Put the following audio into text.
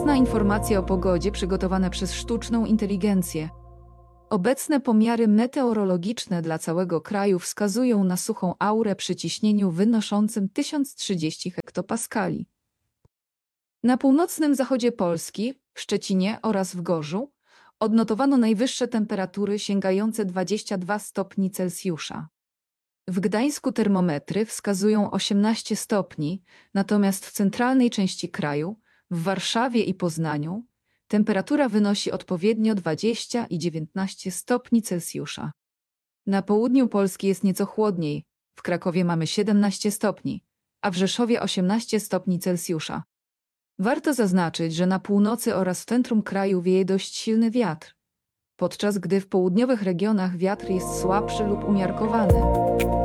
Wczesna informacja o pogodzie przygotowana przez sztuczną inteligencję. Obecne pomiary meteorologiczne dla całego kraju wskazują na suchą aurę przy ciśnieniu wynoszącym 1030 hektopaskali. Na północnym zachodzie Polski, w Szczecinie oraz w Gorzu, odnotowano najwyższe temperatury sięgające 22 stopni Celsjusza. W Gdańsku termometry wskazują 18 stopni, natomiast w centralnej części kraju, w Warszawie i Poznaniu, temperatura wynosi odpowiednio 20 i 19 stopni Celsjusza. Na południu Polski jest nieco chłodniej, w Krakowie mamy 17 stopni, a w Rzeszowie 18 stopni Celsjusza. Warto zaznaczyć, że na północy oraz w centrum kraju wieje dość silny wiatr, podczas gdy w południowych regionach wiatr jest słabszy lub umiarkowany.